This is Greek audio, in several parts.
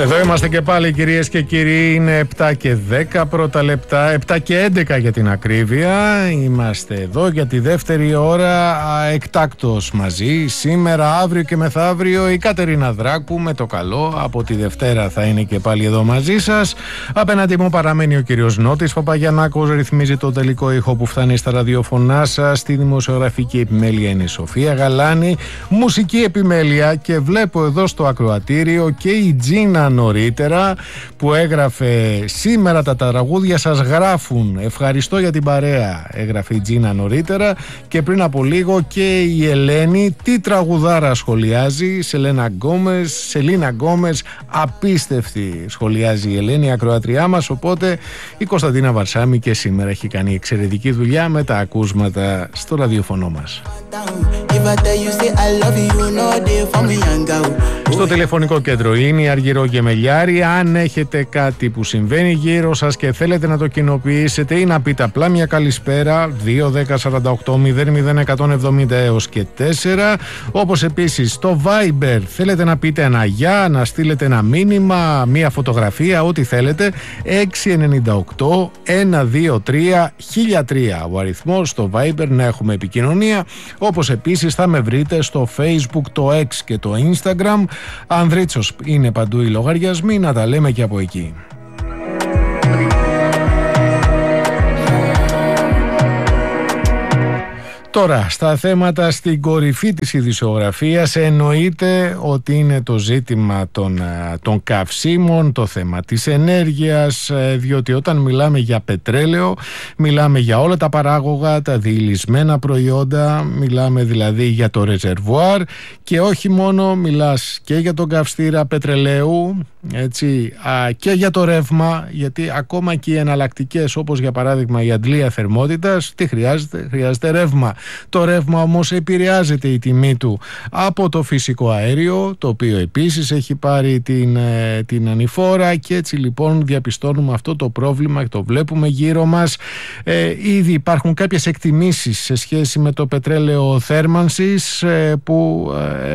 Εδώ είμαστε και πάλι, κυρίες και κύριοι. Είναι 7 και 10 πρώτα λεπτά, 7 και 11 για την ακρίβεια. Είμαστε εδώ για τη δεύτερη ώρα εκτάκτως μαζί. Σήμερα, αύριο και μεθαύριο η Κατερίνα Δράκου με το καλό. Από τη Δευτέρα θα είναι και πάλι εδώ μαζί σας. Απέναντι μου παραμένει ο κύριος Νότης Παπαγιαννάκος. Ρυθμίζει το τελικό ήχο που φτάνει στα ραδιοφωνά σας. Στη δημοσιογραφική επιμέλεια είναι η Σοφία Γαλάνη. Μουσική επιμέλεια, και βλέπω εδώ στο ακροατήριο και η Τζίνα νωρίτερα που έγραφε σήμερα τα τραγούδια σας γράφουν. Ευχαριστώ για την παρέα, έγραφε η Τζίνα νωρίτερα. Και πριν από λίγο και η Ελένη, τι τραγουδάρα σχολιάζει. Σελίνα Γκόμες, απίστευτη σχολιάζει η Ελένη, η ακροατριά μας. Οπότε η Κωνσταντίνα Βαρσάμι και σήμερα έχει κάνει εξαιρετική δουλειά με τα ακούσματα στο ραδιοφωνό μας. Στο τηλεφωνικό κέντρο είναι η Αργυρό Γεμελιάρη. Αν έχετε κάτι που συμβαίνει γύρω σας και θέλετε να το κοινοποιήσετε ή να πείτε απλά μια καλησπέρα, 2-10-48-00-170 έως και 4. Όπως επίσης στο Viber θέλετε να πείτε ένα γεια, να στείλετε ένα μήνυμα, μια φωτογραφία, ό,τι θέλετε, 698-123-1003 ο αριθμός στο Viber να έχουμε επικοινωνία. Όπως επίσης θα με βρείτε στο Facebook, το X και το Instagram. Ανδρίτσος είναι παντού οι λογαριασμοί, να τα λέμε και από εκεί. Τώρα, στα θέματα στην κορυφή της ειδησιογραφίας εννοείται ότι είναι το ζήτημα των καυσίμων, το θέμα της ενέργειας, διότι όταν μιλάμε για πετρέλαιο, μιλάμε για όλα τα παράγωγα, τα διηλυσμένα προϊόντα, μιλάμε δηλαδή για το ρεζερβουάρ και όχι μόνο, μιλάς και για τον καυστήρα πετρελαίου, έτσι, και για το ρεύμα, γιατί ακόμα και οι εναλλακτικές, όπως για παράδειγμα η αντλία θερμότητας, τι χρειάζεται ρεύμα. Το ρεύμα όμως επηρεάζεται η τιμή του από το φυσικό αέριο, το οποίο επίσης έχει πάρει την ανηφόρα, και έτσι λοιπόν διαπιστώνουμε αυτό το πρόβλημα και το βλέπουμε γύρω μας. Ήδη υπάρχουν κάποιες εκτιμήσεις σε σχέση με το πετρέλαιο θέρμανσης που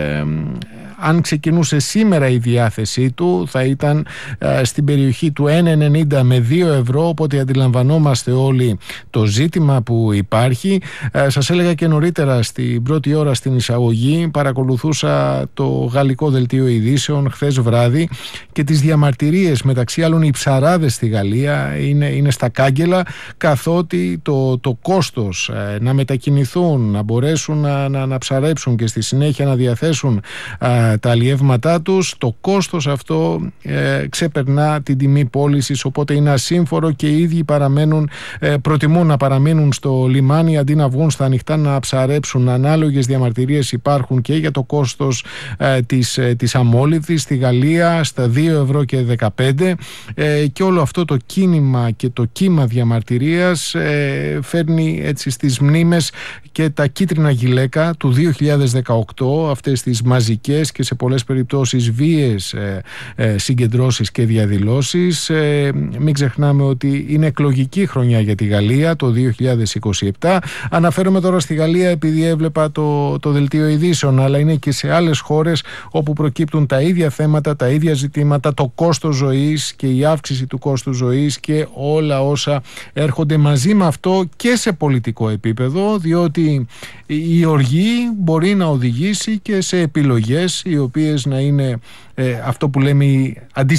αν ξεκινούσε σήμερα η διάθεσή του θα ήταν στην περιοχή του 1,90 με 2 ευρώ, οπότε αντιλαμβανόμαστε όλοι το ζήτημα που υπάρχει. Σας έλεγα και νωρίτερα στην πρώτη ώρα στην εισαγωγή, παρακολουθούσα το γαλλικό δελτίο ειδήσεων χθες βράδυ και τις διαμαρτυρίες, μεταξύ άλλων οι ψαράδες στη Γαλλία είναι στα κάγκελα, καθότι το κόστος να μετακινηθούν, να μπορέσουν να ψαρέψουν και στη συνέχεια να διαθέσουν τα αλλιεύματά τους, το κόστος αυτό ξεπερνά την τιμή πώλησης, οπότε είναι ασύμφορο και οι ίδιοι προτιμούν να παραμείνουν στο λιμάνι αντί να βγουν στα ανοιχτά να ψαρέψουν. Ανάλογες διαμαρτυρίες υπάρχουν και για το κόστος της αμόλυβδης στη Γαλλία στα 2 ευρώ και 15, και όλο αυτό το κίνημα και το κύμα διαμαρτυρίας φέρνει έτσι στις μνήμες και τα κίτρινα γυλαίκα του 2018, αυτές τις μαζικές και σε πολλές περιπτώσεις βίαιες συγκεντρώσεις και διαδηλώσεις. Μην ξεχνάμε ότι είναι εκλογική χρονιά για τη Γαλλία το 2027. Αναφέρομαι τώρα στη Γαλλία επειδή έβλεπα το δελτίο ειδήσεων, αλλά είναι και σε άλλες χώρες όπου προκύπτουν τα ίδια θέματα, τα ίδια ζητήματα, το κόστος ζωής και η αύξηση του κόστους ζωής και όλα όσα έρχονται μαζί με αυτό και σε πολιτικό επίπεδο, διότι η οργή μπορεί να οδηγήσει και σε επιλογές οι οποίες να είναι αυτό που λέμε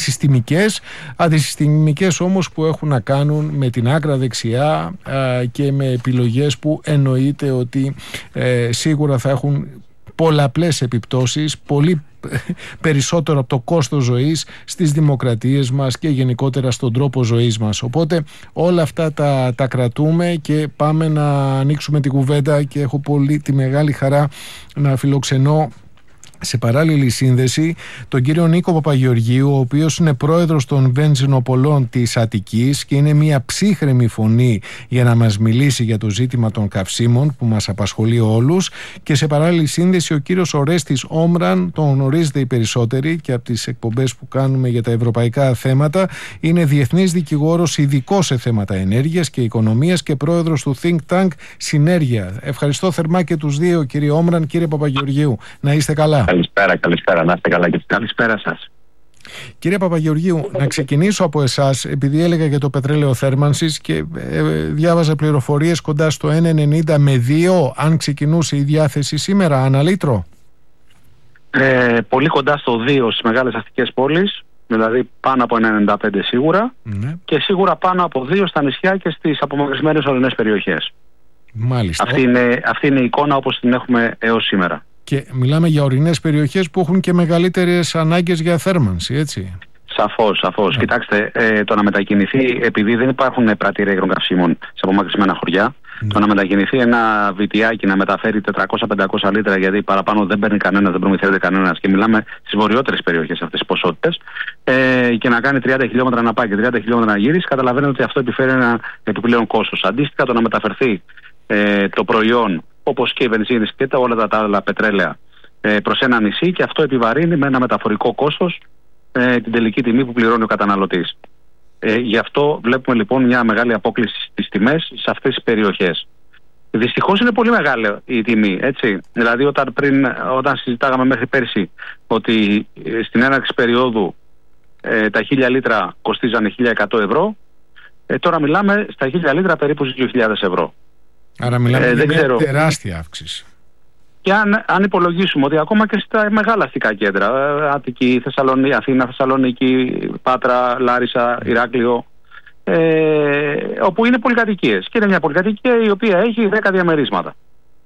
αντισυστημικές όμως που έχουν να κάνουν με την άκρα δεξιά και με επιλογές που εννοείται ότι σίγουρα θα έχουν πολλαπλές επιπτώσεις, πολύ περισσότερο από το κόστος ζωής στις δημοκρατίες μας και γενικότερα στον τρόπο ζωής μας. Οπότε όλα αυτά τα κρατούμε και πάμε να ανοίξουμε την κουβέντα, και έχω πολύ τη μεγάλη χαρά να φιλοξενώ σε παράλληλη σύνδεση τον κύριο Νίκο Παπαγεωργίου, ο οποίος είναι πρόεδρος των Βενζινοπολών της Αττικής και είναι μια ψύχρεμη φωνή για να μας μιλήσει για το ζήτημα των καυσίμων που μας απασχολεί όλους, και σε παράλληλη σύνδεση ο κύριος Ορέστης Όμραν, τον γνωρίζετε οι περισσότεροι και από τις εκπομπές που κάνουμε για τα ευρωπαϊκά θέματα, είναι διεθνής δικηγόρος, ειδικός σε θέματα ενέργειας και οικονομίας και πρόεδρος του Think Tank Συνέργεια. Ευχαριστώ θερμά και τους δύο, κύριε Όμραν, κύριε Παπαγεωργίου. Να είστε καλά. Καλησπέρα, να είστε καλά και καλησπέρα σας. Κύριε Παπαγεωργίου, να ξεκινήσω από εσάς, επειδή έλεγα για το πετρέλαιο θέρμανσης και διάβαζα πληροφορίες κοντά στο 1,90 με 2, αν ξεκινούσε η διάθεση σήμερα, ανά λίτρο. Πολύ κοντά στο 2 στις μεγάλες αστικές πόλεις, δηλαδή πάνω από 1,95 σίγουρα, και σίγουρα πάνω από 2 στα νησιά και στις απομακρυσμένες ορεινές περιοχές. Μάλιστα. Αυτή είναι η εικόνα όπως την έχουμε έως σήμερα. Και μιλάμε για ορεινές περιοχές που έχουν και μεγαλύτερες ανάγκες για θέρμανση, έτσι. Σαφώς. Κοιτάξτε, το να μετακινηθεί, επειδή δεν υπάρχουν πρατήρια υγρών καυσίμων σε απομακρυσμένα χωριά, το να μετακινηθεί ένα βιτιάκι να μεταφέρει 400-500 λίτρα, γιατί παραπάνω δεν παίρνει κανένας, δεν προμηθεύεται κανένας, και μιλάμε στις βορειότερες περιοχές αυτές τις ποσότητες, και να κάνει 30 χιλιόμετρα να πάει και 30 χιλιόμετρα να γυρίσει, καταλαβαίνετε ότι αυτό επιφέρει ένα επιπλέον κόστος. Αντίστοιχα, το να μεταφερθεί το προϊόν, όπως και οι βενζίνες και όλα τα άλλα πετρέλαια, προς ένα νησί, και αυτό επιβαρύνει με ένα μεταφορικό κόστος την τελική τιμή που πληρώνει ο καταναλωτής. Γι' αυτό βλέπουμε λοιπόν μια μεγάλη απόκλιση στις τιμές σε αυτές τις περιοχές. Δυστυχώς είναι πολύ μεγάλη η τιμή, έτσι. Δηλαδή όταν συζητάγαμε μέχρι πέρσι ότι στην έναρξη περίοδου τα 1000 λίτρα κοστίζανε 1.100 ευρώ, τώρα μιλάμε στα 1000 λίτρα περίπου στις 2.000 ευρώ. Άρα μιλάμε για μια τεράστια αύξηση. Και αν υπολογίσουμε ότι ακόμα και στα μεγάλα αστικά κέντρα, Αττική, Αθήνα, Θεσσαλονίκη, Πάτρα, Λάρισα, Ηράκλειο, όπου είναι πολυκατοικίες, και είναι μια πολυκατοικία η οποία έχει 10 διαμερίσματα.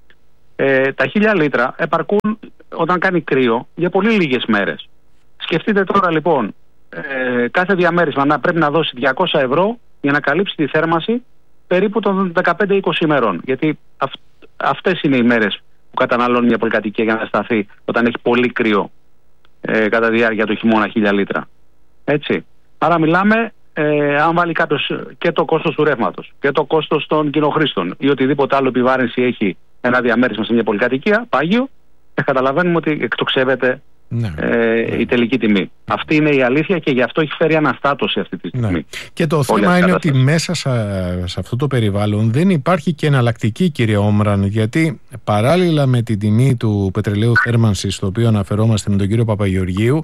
Τα 1000 λίτρα επαρκούν όταν κάνει κρύο για πολύ λίγες μέρες. Σκεφτείτε τώρα λοιπόν κάθε διαμέρισμα να πρέπει να δώσει 200 ευρώ για να καλύψει τη θέρμανση περίπου των 15-20 ημερών. Γιατί αυτές είναι οι μέρες που καταναλώνει μια πολυκατοικία για να σταθεί όταν έχει πολύ κρύο κατά τη διάρκεια του χειμώνα 1000 λίτρα. Έτσι. Άρα μιλάμε, αν βάλει κάποιος και το κόστος του ρεύματος και το κόστος των κοινοχρήστων ή οτιδήποτε άλλο επιβάρυνση έχει ένα διαμέρισμα σε μια πολυκατοικία, πάγιο, καταλαβαίνουμε ότι εκτοξεύεται η τελική τιμή. Αυτή είναι η αλήθεια και γι' αυτό έχει φέρει αναστάτωση αυτή τη στιγμή. Και το θέμα είναι ότι μέσα σε αυτό το περιβάλλον δεν υπάρχει και εναλλακτική, κύριε Όμραν, γιατί παράλληλα με την τιμή του πετρελαίου θέρμανσης, στο οποίο αναφερόμαστε με τον κύριο Παπαγεωργίου,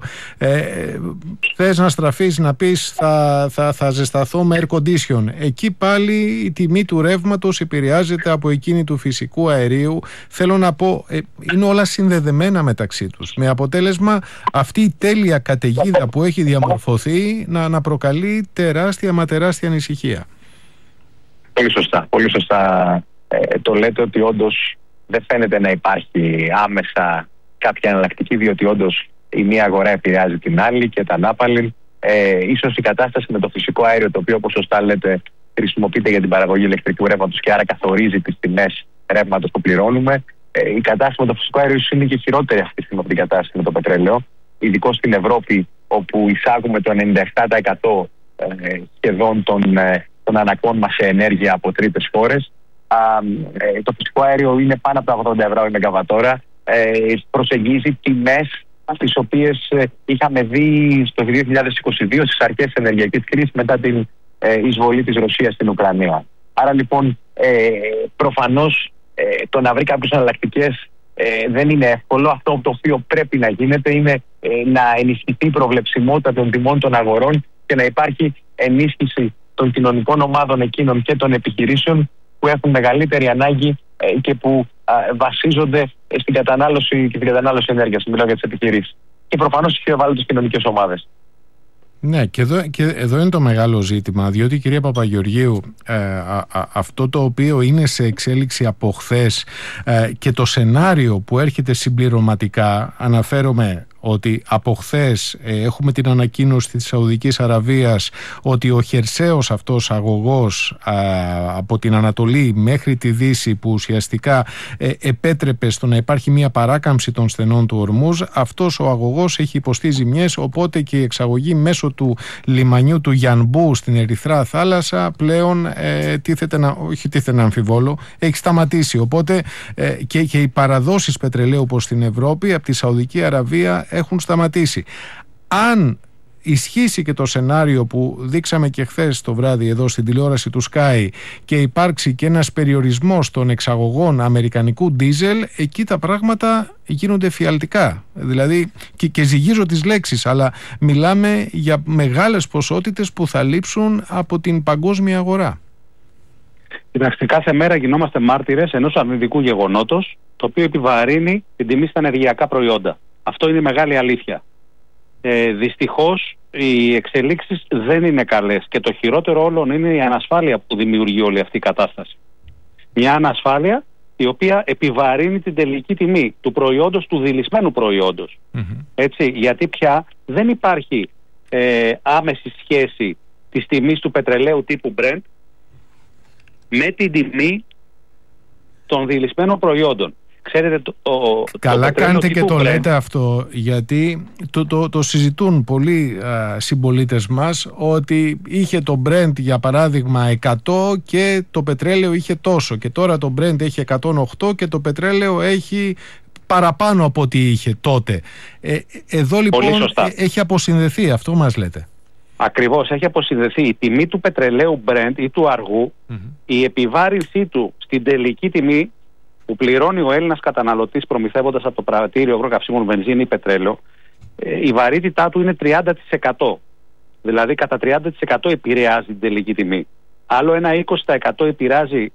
θες να στραφείς να πεις θα ζεσταθώ με air condition. Εκεί πάλι η τιμή του ρεύματος επηρεάζεται από εκείνη του φυσικού αερίου. Θέλω να πω, είναι όλα συνδεδεμένα μεταξύ τους, με αποτέλεσμα αυτή η τέλεια καταιγίδα που έχει διαμορφωθεί να προκαλεί τεράστια ανησυχία. Πολύ σωστά το λέτε, ότι όντως δεν φαίνεται να υπάρχει άμεσα κάποια εναλλακτική, διότι όντως η μία αγορά επηρεάζει την άλλη και τα νάπαλιν. Ίσως η κατάσταση με το φυσικό αέριο, το οποίο όπως σωστά λέτε χρησιμοποιείται για την παραγωγή ηλεκτρικού ρεύματος και άρα καθορίζει τις τιμές ρεύματος που πληρώνουμε, η κατάσταση με το φυσικό αέριο είναι και χειρότερη αυτή τη στιγμή από την κατάσταση με το πετρέλαιο, ειδικώς στην Ευρώπη, όπου εισάγουμε το 97% σχεδόν των αναγκών μας σε ενέργεια από τρίτες χώρες. Το φυσικό αέριο είναι πάνω από τα 80 ευρώ η μεγαβατόρα. Προσεγγίζει τιμές τις οποίες είχαμε δει στο 2022 στις αρχές της ενεργειακής κρίσης μετά την εισβολή της Ρωσίας στην Ουκρανία. Άρα λοιπόν προφανώς το να βρει κάποιες εναλλακτικές δεν είναι εύκολο. Αυτό το οποίο πρέπει να γίνεται είναι να ενισχυθεί η προβλεψιμότητα των τιμών των αγορών και να υπάρχει ενίσχυση των κοινωνικών ομάδων εκείνων και των επιχειρήσεων που έχουν μεγαλύτερη ανάγκη και που βασίζονται στην κατανάλωση και την κατανάλωση ενέργειας. Μιλάω για τις επιχειρήσεις. Και προφανώς οι πιο ευάλωτες κοινωνικές ομάδες. Ναι, και εδώ είναι το μεγάλο ζήτημα, διότι, κυρία Παπαγεωργίου, αυτό το οποίο είναι σε εξέλιξη από χθες και το σενάριο που έρχεται συμπληρωματικά, αναφέρομαι ότι από χθες έχουμε την ανακοίνωση της Σαουδικής Αραβίας ότι ο χερσαίος αυτός αγωγός από την Ανατολή μέχρι τη Δύση, που ουσιαστικά επέτρεπε στο να υπάρχει μια παράκαμψη των στενών του Ορμούζ, αυτός ο αγωγός έχει υποστεί ζημιές, οπότε και η εξαγωγή μέσω του λιμανιού του Γιανμπού στην Ερυθρά θάλασσα πλέον τίθεται να αμφιβόλω, έχει σταματήσει. Οπότε και οι παραδόσεις πετρελαίου προς την Ευρώπη από τη Σαουδική Αραβία έχουν σταματήσει. Αν ισχύσει και το σενάριο που δείξαμε και χθες το βράδυ εδώ στην τηλεόραση του Sky και υπάρξει και ένας περιορισμός των εξαγωγών αμερικανικού ντίζελ, εκεί τα πράγματα γίνονται φιαλτικά. Δηλαδή, και ζυγίζω τις λέξεις, αλλά μιλάμε για μεγάλες ποσότητες που θα λείψουν από την παγκόσμια αγορά. Κοιτάξτε, κάθε μέρα γινόμαστε μάρτυρες ενός αρνητικού γεγονότος, το οποίο επιβαρύνει την τιμή στα ενεργειακά προϊόντα. Αυτό είναι η μεγάλη αλήθεια. Δυστυχώς οι εξελίξεις δεν είναι καλές και το χειρότερο όλων είναι η ανασφάλεια που δημιουργεί όλη αυτή η κατάσταση. Μια ανασφάλεια η οποία επιβαρύνει την τελική τιμή του προϊόντος, του δειλισμένου προϊόντος. Έτσι, γιατί πια δεν υπάρχει άμεση σχέση της τιμής του πετρελαίου τύπου Brent με την τιμή των δειλισμένων προϊόντων. Ξέρετε, καλά κάνετε και το λέτε αυτό, γιατί το συζητούν πολλοί συμπολίτες μας, ότι είχε το Brent για παράδειγμα 100 και το πετρέλαιο είχε τόσο, και τώρα το Brent έχει 108 και το πετρέλαιο έχει παραπάνω από ό,τι είχε τότε. Εδώ λοιπόν έχει αποσυνδεθεί, αυτό μας λέτε. Ακριβώς, έχει αποσυνδεθεί η τιμή του πετρελαίου Brent ή του αργού, η επιβάρυνσή του στην τελική τιμή που πληρώνει ο Έλληνας καταναλωτής προμηθεύοντας από το πρατήριο αγροκαυσίμων βενζίνη ή πετρέλαιο, η βαρύτητά του είναι 30%. Δηλαδή κατά 30% επηρεάζει την τελική τιμή. Άλλο ένα 20% επηρεάζει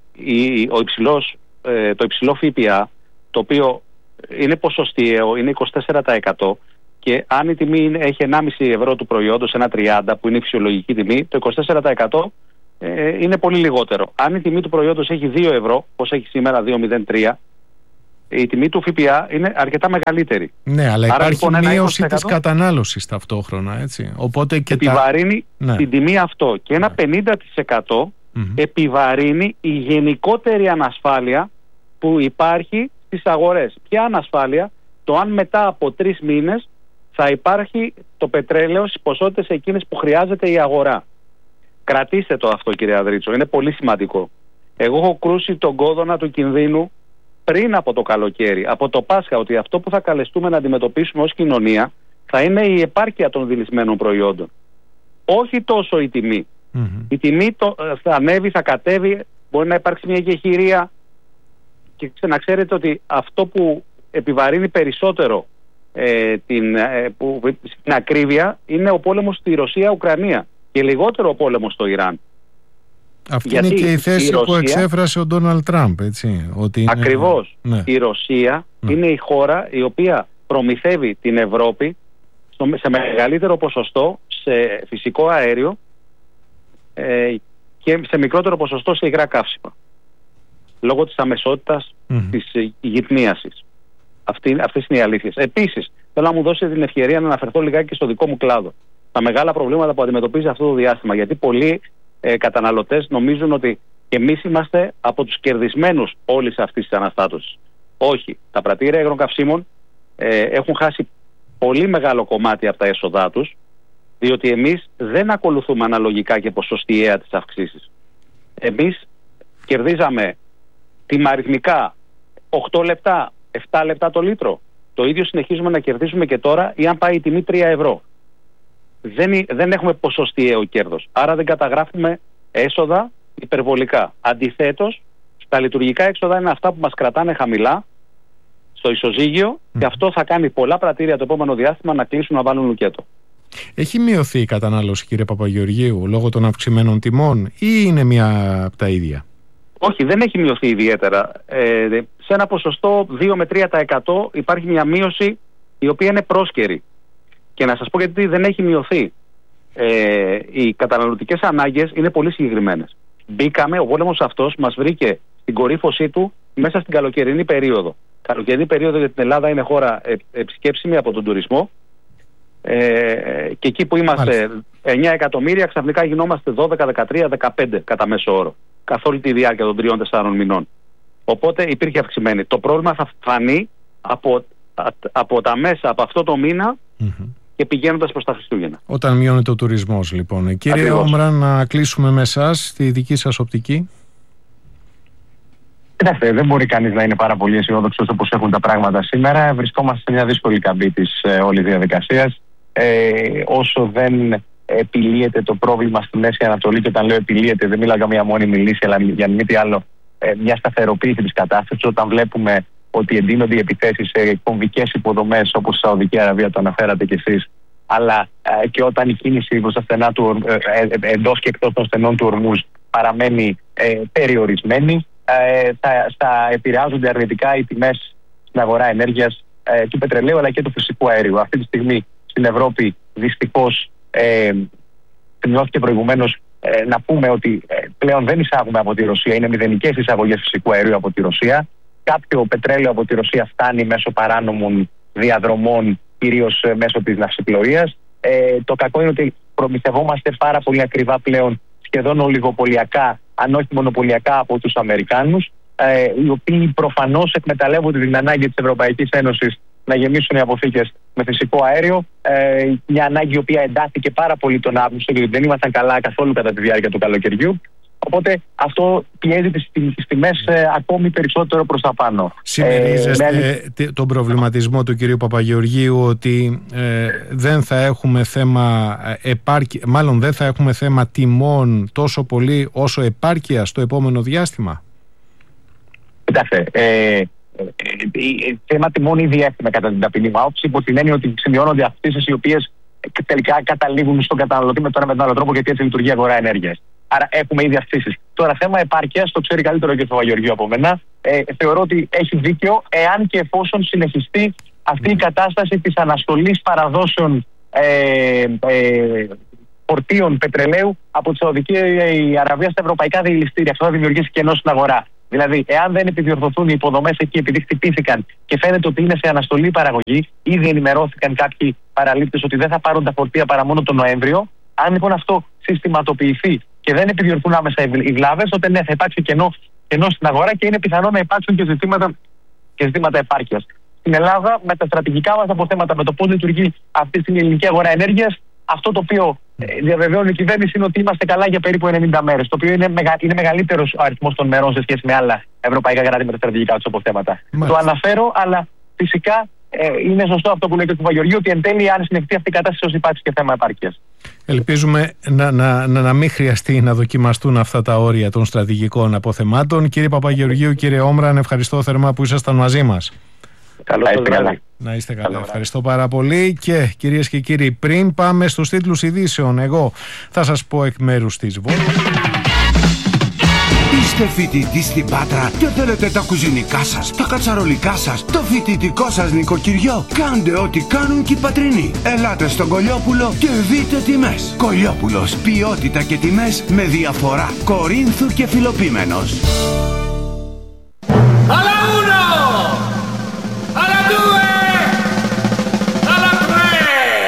το υψηλό ΦΠΑ, το οποίο είναι ποσοστιαίο, είναι 24%. Και αν η τιμή έχει 1,5 ευρώ του προϊόντος, ένα 30 που είναι η φυσιολογική τιμή, το 24% είναι πολύ λιγότερο. Αν η τιμή του προϊόντος έχει 2 ευρώ, όπως έχει σήμερα 2,03, η τιμή του ΦΠΑ είναι αρκετά μεγαλύτερη. Ναι, αλλά άρα, υπάρχει λοιπόν, μείωση της κατανάλωσης ταυτόχρονα, έτσι. Οπότε και επιβαρύνει την τιμή αυτό. Και ένα 50% επιβαρύνει η γενικότερη ανασφάλεια που υπάρχει στις αγορές. Ποια ανασφάλεια? Το αν μετά από 3 μήνες θα υπάρχει το πετρέλαιο στις ποσότητες εκείνες που χρειάζεται η αγορά. Κρατήστε το αυτό, κύριε Ανδρίτσο, είναι πολύ σημαντικό. Εγώ έχω κρούσει τον κόδωνα του κινδύνου πριν από το καλοκαίρι, από το Πάσχα, ότι αυτό που θα καλεστούμε να αντιμετωπίσουμε ως κοινωνία θα είναι η επάρκεια των δειλισμένων προϊόντων. Όχι τόσο η τιμή. Η τιμή θα ανέβει, θα κατέβει, μπορεί να υπάρξει μια γεχηρία, και να ξέρετε ότι αυτό που επιβαρύνει περισσότερο την ακρίβεια είναι ο πόλεμος στη Ρωσία-Ουκρανία και λιγότερο ο πόλεμος στο Ιράν. Αυτή είναι και η θέση που εξέφρασε ο Ντόναλντ Τραμπ, έτσι. Ότι είναι... Ακριβώς. Ναι. Η Ρωσία είναι η χώρα η οποία προμηθεύει την Ευρώπη σε μεγαλύτερο ποσοστό σε φυσικό αέριο και σε μικρότερο ποσοστό σε υγρά καύσιμα. Λόγω της αμεσότητας της γυπνίασης. Αυτές είναι οι αλήθειες. Επίσης, θέλω να μου δώσετε την ευκαιρία να αναφερθώ λιγάκι και στο δικό μου κλάδο. Τα μεγάλα προβλήματα που αντιμετωπίζει αυτό το διάστημα. Γιατί πολλοί καταναλωτές νομίζουν ότι εμείς είμαστε από τους κερδισμένους όλης αυτής της αναστάτωσης. Όχι. Τα πρατήρια αγροκαυσίμων έχουν χάσει πολύ μεγάλο κομμάτι από τα έσοδά τους, διότι εμείς δεν ακολουθούμε αναλογικά και ποσοστιαία τις αυξήσεις. Εμείς κερδίζαμε τιμαριθμικά 8 λεπτά, 7 λεπτά το λίτρο. Το ίδιο συνεχίζουμε να κερδίζουμε και τώρα, ή αν πάει η τιμή 3 ευρώ. Δεν έχουμε ποσοστιαίο κέρδος. Άρα δεν καταγράφουμε έσοδα υπερβολικά. Αντιθέτως, τα λειτουργικά έξοδα είναι αυτά που μας κρατάνε χαμηλά στο ισοζύγιο και αυτό θα κάνει πολλά πρατήρια το επόμενο διάστημα να κλείσουν, να βάλουν λουκέτο. Έχει μειωθεί η κατανάλωση, κύριε Παπαγεωργίου, λόγω των αυξημένων τιμών, ή είναι μία από τα ίδια? Όχι, δεν έχει μειωθεί ιδιαίτερα. Σε ένα ποσοστό 2 με 3% υπάρχει μια μείωση η οποία είναι πρόσκαιρη. Και να σας πω γιατί δεν έχει μειωθεί. Οι καταναλωτικές ανάγκες είναι πολύ συγκεκριμένες. Ο πόλεμος αυτός μας βρήκε στην κορύφωσή του μέσα στην καλοκαιρινή περίοδο. Καλοκαιρινή περίοδο για την Ελλάδα είναι χώρα επισκέψιμη από τον τουρισμό. Και εκεί που είμαστε 9 εκατομμύρια, ξαφνικά γινόμαστε 12, 13, 15 κατά μέσο όρο. Καθ' όλη τη διάρκεια των 3-4 μηνών. Οπότε υπήρχε αυξημένη. Το πρόβλημα θα φανεί από τα μέσα από αυτό το μήνα και πηγαίνοντας προς τα Χριστούγεννα. Όταν μειώνεται ο τουρισμός, λοιπόν. Κύριε Όμρα, να κλείσουμε με εσάς τη δική σας οπτική. Κοιτάξτε, δεν μπορεί κανείς να είναι πάρα πολύ αισιόδοξος όπως έχουν τα πράγματα σήμερα. Βρισκόμαστε σε μια δύσκολη καμπή της όλης διαδικασίας. όσο δεν επιλύεται το πρόβλημα στη Μέση Ανατολή, και όταν λέω επιλύεται δεν μιλάω για μια μόνιμη λύση, αλλά για μη τι άλλο, μια σταθεροποίηση της κατάστασης, όταν βλέπουμε ότι εντείνονται οι επιθέσεις σε κομβικές υποδομές όπως η Σαουδική Αραβία, το αναφέρατε κι εσείς, αλλά και όταν η κίνηση προς τα στενά εντός και εκτός των στενών του Ορμούζ παραμένει περιορισμένη, θα επηρεάζονται αρνητικά οι τιμές στην αγορά ενέργειας του πετρελαίου αλλά και του φυσικού αερίου. Αυτή τη στιγμή στην Ευρώπη δυστυχώς σημειώθηκε προηγουμένως να πούμε ότι πλέον δεν εισάγουμε από τη Ρωσία, είναι μηδενικές εισαγωγές φυσικού αερίου από τη Ρωσία. Κάποιο πετρέλαιο από τη Ρωσία φτάνει μέσω παράνομων διαδρομών, κυρίως μέσω της ναυσιπλοείας. Το κακό είναι ότι προμηθευόμαστε πάρα πολύ ακριβά πλέον, σχεδόν ολιγοπολιακά, αν όχι μονοπωλιακά, από τους Αμερικάνους, οι οποίοι προφανώς εκμεταλλεύονται την ανάγκη της Ευρωπαϊκής Ένωσης να γεμίσουν οι αποθήκες με φυσικό αέριο. Μια ανάγκη η οποία εντάθηκε πάρα πολύ τον Αύγουστο, γιατί δεν ήμασταν καλά καθόλου κατά τη διάρκεια του καλοκαιριού. Οπότε αυτό πιέζει τις τιμές ακόμη περισσότερο προς τα πάνω. Συμμερίζεστε τον προβληματισμό του κυρίου Παπαγεωργίου ότι δεν θα έχουμε θέμα μάλλον δεν θα έχουμε θέμα τιμών τόσο πολύ όσο επάρκεια στο επόμενο διάστημα? Κοιτάξτε, θέμα τιμών ήδη έχουμε κατά την ταπεινή μου άποψη, υπό την έννοια ότι σημειώνονται αυξήσεις οι οποίες τελικά καταλήγουν στον καταναλωτή με τον ένα με τον άλλο τρόπο, γιατί έτσι λειτουργεί η αγορά ενέργειας. Άρα έχουμε ήδη αυξήσεις. Τώρα, θέμα επάρκειας, το ξέρει καλύτερο και ο Παπαγεωργίου από μένα. Θεωρώ ότι έχει δίκιο, εάν και εφόσον συνεχιστεί αυτή η κατάσταση της αναστολής παραδόσεων φορτίων πετρελαίου από τη Σαουδική Αραβία στα ευρωπαϊκά διελιστήρια. Αυτό θα δημιουργήσει κενό στην αγορά. Δηλαδή, εάν δεν επιδιορθωθούν οι υποδομές εκεί επειδή χτυπήθηκαν και φαίνεται ότι είναι σε αναστολή παραγωγή, ήδη ενημερώθηκαν κάποιοι παραλήπτες ότι δεν θα πάρουν τα φορτία παρά μόνο τον Νοέμβριο. Αν λοιπόν αυτό συστηματοποιηθεί και δεν επιδιορθούν άμεσα οι βλάβες, τότε ναι, θα υπάρξει κενό στην αγορά και είναι πιθανό να υπάρξουν και ζητήματα επάρκειας. Στην Ελλάδα, με τα στρατηγικά μας αποθέματα, με το πώς λειτουργεί αυτή την ελληνική αγορά ενέργειας, αυτό το οποίο διαβεβαιώνει η κυβέρνηση είναι ότι είμαστε καλά για περίπου 90 μέρες. Το οποίο είναι μεγαλύτερος ο αριθμός των μερών σε σχέση με άλλα ευρωπαϊκά κράτη με τα στρατηγικά τους αποθέματα. Το αναφέρω, αλλά φυσικά είναι σωστό αυτό που λέει και ο Παπαγεωργίου, ότι εν τέλει, αν συνεχιστεί αυτή η κατάσταση, όσο υπάρξει και θέμα επάρκειας. Ελπίζουμε να μην χρειαστεί να δοκιμαστούν αυτά τα όρια των στρατηγικών αποθεμάτων. Κύριε Παπαγεωργίου, κύριε Όμραν, ευχαριστώ θερμά που ήσασταν μαζί μας. Να είστε καλά. Ευχαριστώ πάρα πολύ. Και κυρίες και κύριοι, πριν πάμε στους τίτλους ειδήσεων, εγώ θα σας πω εκ μέρους της Βόλου. Είστε φοιτητή στην Πάτρα και θέλετε τα κουζινικά σας, τα κατσαρολικά σας, το φοιτητικό σας νοικοκυριό? Κάντε ό,τι κάνουν και οι πατρινοί. Ελάτε στον Κολιόπουλο και δείτε τιμές. Κολιόπουλος, ποιότητα και τιμές με διαφορά. Κορίνθου και Φιλοπίμενος. Alla uno! Alla due! Alla tre!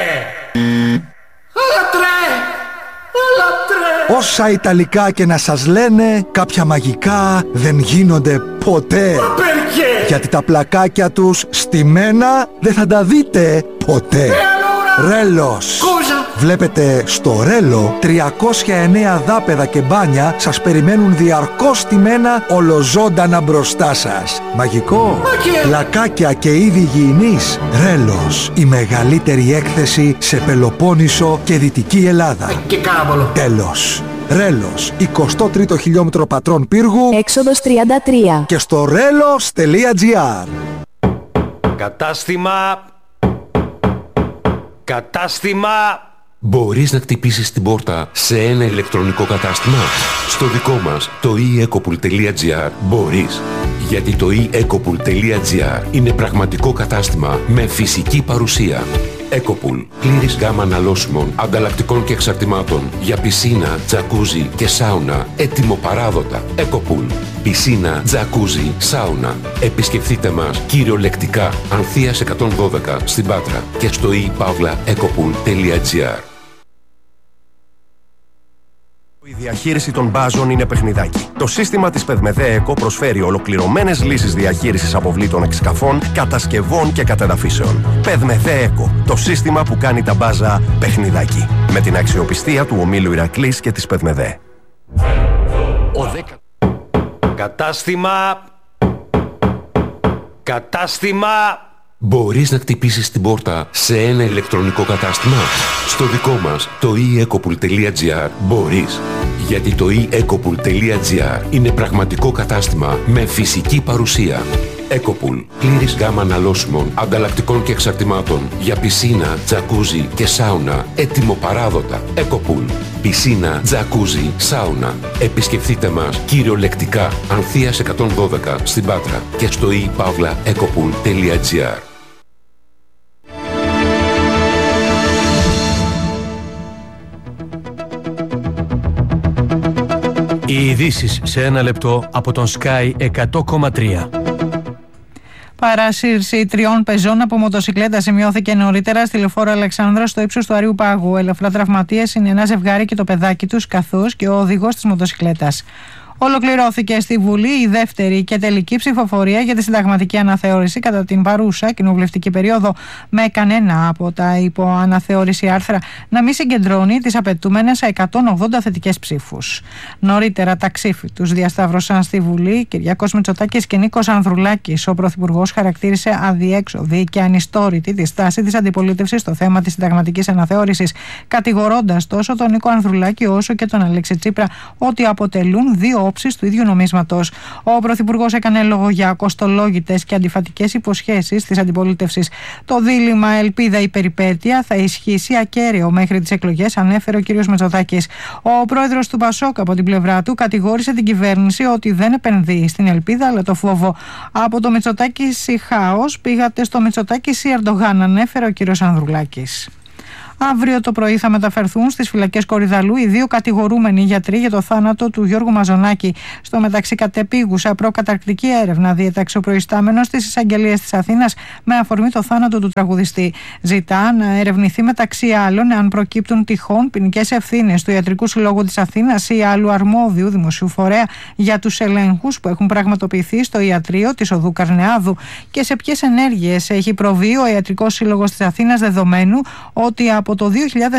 Alla tre! Alla tre! Όσα Ιταλικά και να σας λένε, κάποια μαγικά δεν γίνονται ποτέ. Γιατί τα πλακάκια τους στημένα δεν θα τα δείτε ποτέ. Ρέλος. Βλέπετε, στο Ρέλο 309 δάπεδα και μπάνια σας περιμένουν διαρκώς στημένα ολοζώντανα μπροστά σας. Μαγικό. Πλακάκια και είδη υγιεινής. Ρέλος. Η μεγαλύτερη έκθεση σε Πελοπόννησο και Δυτική Ελλάδα. Τέλος. Ρέλος, 23ο χιλιόμετρο Πατρών Πύργου, έξοδος 33. Και στο relos.gr. Κατάστημα. Μπορείς να χτυπήσεις την πόρτα σε ένα ηλεκτρονικό κατάστημα? Στο δικό μας, το eEcopool.gr, μπορείς. Γιατί το eEcopool.gr είναι πραγματικό κατάστημα με φυσική παρουσία. Ecopool. Πλήρης γάμα αναλώσιμων, ανταλλακτικών και εξαρτημάτων για πισίνα, τζακούζι και σάουνα. Έτοιμο παράδοτα. Ecopool. Πισίνα, τζακούζι, σάουνα. Επισκεφτείτε μας κυριολεκτικά Ανθείας 112 στην Πάτρα και στο ePavlaEcopool.gr. Η διαχείριση των μπάζων είναι παιχνιδάκι. Το σύστημα της Πεδμεδέ Eco προσφέρει ολοκληρωμένες λύσεις διαχείρισης αποβλήτων εξκαφών, κατασκευών και κατεδαφίσεων. Πεδμεδέ Eco, το σύστημα που κάνει τα μπάζα παιχνιδάκι. Με την αξιοπιστία του ομίλου Ηρακλής και της Πεδμεδέ. Κατάστημα. Μπορείς να χτυπήσεις την πόρτα σε ένα ηλεκτρονικό κατάστημα? Στο δικό μας, το eEcopool.gr, μπορείς. Γιατί το eEcopool.gr είναι πραγματικό κατάστημα με φυσική παρουσία. Ecopool. Πλήρης γάμα αναλώσιμων, ανταλλακτικών και εξαρτημάτων για πισίνα, τζακούζι και σάουνα. Έτοιμο παράδοτα. Ecopool. Πισίνα, τζακούζι, σάουνα. Επισκεφτείτε μας κυριολεκτικά Ανθείας 112 στην Πάτρα και στο ePavlaEcopool.gr. Οι ειδήσεις σε ένα λεπτό από τον Sky 100,3. Παράσυρση 3 πεζών από μοτοσικλέτα σημειώθηκε νωρίτερα στη λεωφόρο Αλεξάνδρα στο ύψος του Αριού Πάγου. Ελαφρά τραυματίες είναι ένα ζευγάρι και το παιδάκι τους, καθώς και ο οδηγός της μοτοσικλέτας. Ολοκληρώθηκε στη Βουλή η δεύτερη και τελική ψηφοφορία για τη συνταγματική αναθεώρηση κατά την παρούσα κοινοβουλευτική περίοδο, με κανένα από τα υποαναθεώρηση άρθρα να μην συγκεντρώνει τις απαιτούμενες 180 θετικές ψήφους. Νωρίτερα τα ξύφη τους διασταύρωσαν στη Βουλή Κυριάκος Μητσοτάκης και Νίκος Ανδρουλάκης. Ο Πρωθυπουργός χαρακτήρισε αδιέξοδη και ανιστόρητη τη στάση της αντιπολίτευσης στο θέμα της συνταγματικής αναθεώρησης, κατηγορώντας τόσο τον Νίκο Ανδρουλάκη όσο και τον Αλέξη Τσίπρα ότι αποτελούν δύο όψεις του ίδιου νομίσματος. Ο Πρωθυπουργός έκανε λόγο για κοστολόγητες και αντιφατικές υποσχέσεις της αντιπολίτευσης. Το δίλημμα ελπίδα ή περιπέτεια θα ισχύσει ακέραιο μέχρι τις εκλογές, ανέφερε ο κ. Μητσοτάκης. Ο πρόεδρος του Πασόκ από την πλευρά του κατηγόρησε την κυβέρνηση ότι δεν επενδύει στην ελπίδα αλλά το φόβο. Από το Μητσοτάκη σι χάος πήγατε στο Μητσοτάκη σι Ερντογάν, ανέφερε ο κ. Ανδρουλάκης. Αύριο το πρωί θα μεταφερθούν στις φυλακές Κορυδαλού οι δύο κατηγορούμενοι γιατροί για το θάνατο του Γιώργου Μαζονάκη. Στο μεταξύ, κατεπίγουσα προκαταρκτική έρευνα διέταξε ο προϊστάμενος της εισαγγελίας της Αθήνας με αφορμή το θάνατο του τραγουδιστή. Ζητά να ερευνηθεί μεταξύ άλλων αν προκύπτουν τυχόν ποινικές ευθύνες του Ιατρικού Συλλόγου της Αθήνας ή άλλου αρμόδιου δημοσίου φορέα για τους ελέγχους που έχουν πραγματοποιηθεί στο ιατρείο της Οδού Καρνεάδου και σε ποιες ενέργειες έχει προβεί ο Ιατρικός Σύλλογος της Αθήνας, δεδομένου ότι από το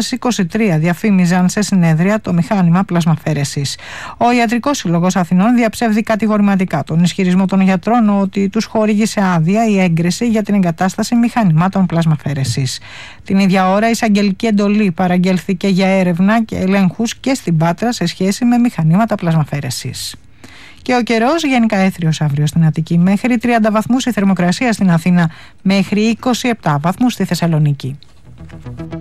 2023 διαφήμιζαν σε συνέδρια το μηχάνημα πλασμαφέρεσης. Ο Ιατρικός Σύλλογος Αθηνών διαψεύδει κατηγορηματικά τον ισχυρισμό των γιατρών ότι τους χορήγησε άδεια ή έγκριση για την εγκατάσταση μηχανημάτων πλασμαφέρεσης. Την ίδια ώρα, η εισαγγελική εντολή παραγγέλθηκε για έρευνα και ελέγχους και στην Πάτρα σε σχέση με μηχανήματα πλασμαφέρεσης. Και ο καιρός γενικά έθριος αύριο στην Αττική, μέχρι 30 βαθμούς η θερμοκρασία στην Αθήνα, μέχρι 27 βαθμούς στη Θεσσαλονίκη.